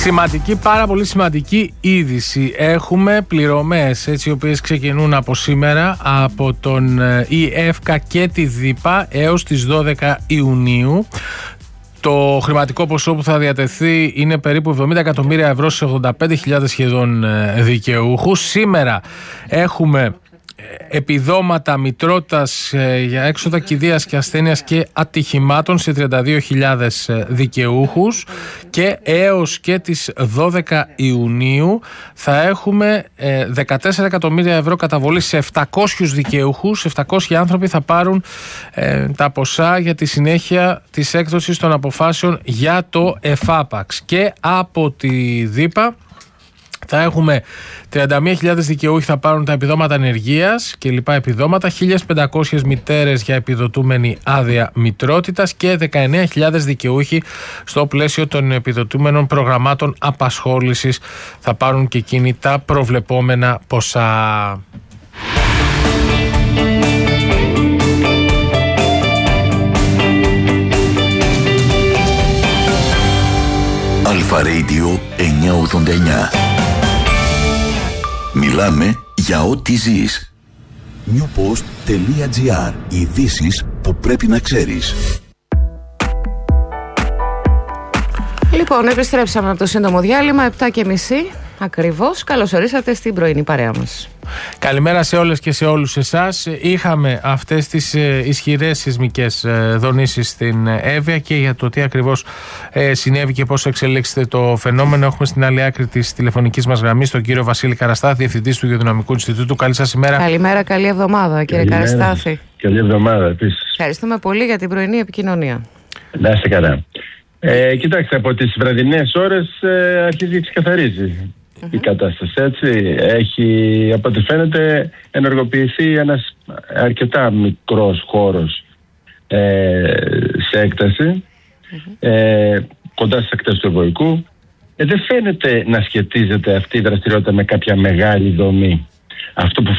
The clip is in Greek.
Σημαντική, πάρα πολύ σημαντική είδηση. Έχουμε πληρωμές, οι οποίες ξεκινούν από σήμερα από τον ΕΦΚΑ και τη ΔΥΠΑ έως τις 12 Ιουνίου. Το χρηματικό ποσό που θα διατεθεί είναι περίπου 70 εκατομμύρια ευρώ σε 85.000 σχεδόν δικαιούχους. Σήμερα έχουμε επιδόματα μητρότητας για έξοδα κηδείας και ασθένειας και ατυχημάτων σε 32.000 δικαιούχους και έως και τις 12 Ιουνίου θα έχουμε 14 εκατομμύρια ευρώ καταβολή σε 700 δικαιούχους. 700 άνθρωποι θα πάρουν τα ποσά για τη συνέχεια της έκδοσης των αποφάσεων για το ΕΦΑΠΑΞ. Και από τη ΔΥΠΑ θα έχουμε 31.000 δικαιούχοι θα πάρουν τα επιδόματα ανεργίας και λοιπά επιδόματα, 1.500 μητέρες για επιδοτούμενη άδεια μητρότητας και 19.000 δικαιούχοι στο πλαίσιο των επιδοτούμενων προγραμμάτων απασχόλησης θα πάρουν και εκείνοι τα προβλεπόμενα ποσά. Αλφα Radio 989. Μιλάμε για ό,τι ζεις. newpost.gr. Ειδήσεις που πρέπει να ξέρεις. Λοιπόν, επιστρέψαμε από το σύντομο διάλειμμα, 7:30 ακριβώς. Καλώς ορίσατε στην πρωινή παρέα μας. Καλημέρα σε όλες και σε όλους εσάς. Είχαμε αυτές τις ισχυρές σεισμικές δονήσεις στην Εύβοια και για το τι ακριβώς συνέβη και πώς εξελίξεται το φαινόμενο έχουμε στην άλλη άκρη της τηλεφωνικής μας γραμμής τον κύριο Βασίλη Καραστάθη, Διευθυντής του Γεωδυναμικού Ινστιτούτου. Καλή σας ημέρα. Καλημέρα, καλή εβδομάδα κύριε Καραστάθη. Καλή εβδομάδα επίσης. Ευχαριστούμε πολύ για την πρωινή επικοινωνία. Να είστε καλά. Κοιτάξτε, από τις βραδινές ώρες αρχίζει και ξεκαθαρίζει η κατάσταση, έτσι. Έχει, από ό,τι φαίνεται, ενεργοποιηθεί ένας αρκετά μικρός χώρος σε έκταση, κοντά στις ακτές του Ευωικού. Δεν φαίνεται να σχετίζεται αυτή η δραστηριότητα με κάποια μεγάλη δομή. Αυτό που